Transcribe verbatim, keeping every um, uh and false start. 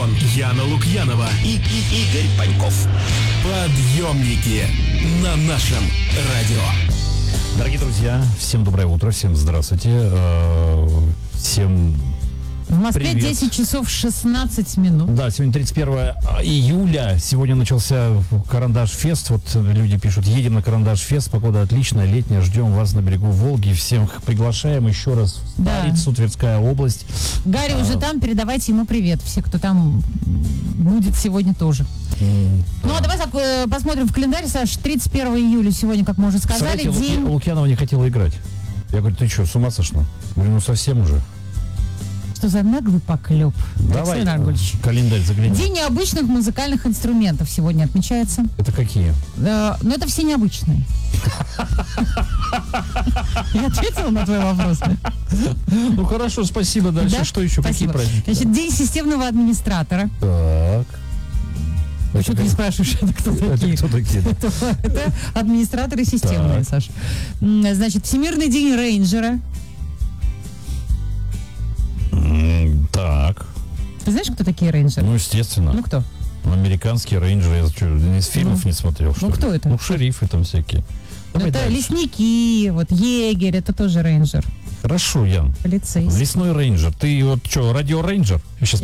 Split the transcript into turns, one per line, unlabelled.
Антон, Яна Лукьянова и, и Игорь Паньков. Подъемники на нашем радио.
Дорогие друзья, всем доброе утро, всем здравствуйте, всем
в Москве
привет.
десять часов шестнадцать минут.
Да, сегодня тридцать первое июля, сегодня начался Карандаш-фест, вот люди пишут, едем на Карандаш-фест, погода отличная, летняя, ждем вас на берегу Волги, всех приглашаем еще раз в Старицу, да. Тверская область.
Гарри а, уже там, передавайте ему привет, все, кто там будет сегодня тоже. Mm, ну, да. а давай так, э, посмотрим в календарь, Саш, тридцать первого июля сегодня, как мы уже сказали,
Кстати,
день...
Луки, Лукьянова не хотела играть. Я говорю, ты что, с ума сошла? Говорю, ну совсем уже.
Что за наглый поклеп?
Давай, календарь загляни.
День необычных музыкальных инструментов сегодня отмечается.
Это какие?
Э, ну, это все необычные. Я ответила на твой вопрос.
Ну, хорошо, спасибо. Дальше что еще? Какие праздники?
Значит, день системного администратора.
Так.
Почему ты не спрашиваешь, это кто такие?
Это кто такие?
Это администраторы системные, Саш. Значит, Всемирный день рейнджера.
Так.
Ты знаешь, кто такие рейнджеры?
Ну, естественно.
Ну, кто?
Американские рейнджеры. Я что, из фильмов ну, не смотрел, что
Ну,
ли?
кто это?
Ну, шерифы там всякие.
Давай это дальше. Лесники, вот егерь, это тоже рейнджер.
Хорошо, Ян.
Полицейский.
Лесной рейнджер. Ты вот что, радиорейнджер? Я сейчас